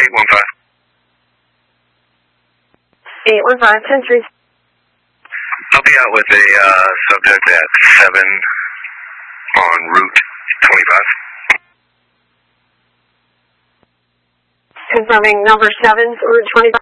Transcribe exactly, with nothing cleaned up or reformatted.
eight one five. eight one five, ten three. I'll be out with a uh, subject at seven on Route twenty-five. Confirming number seven, Route twenty-five.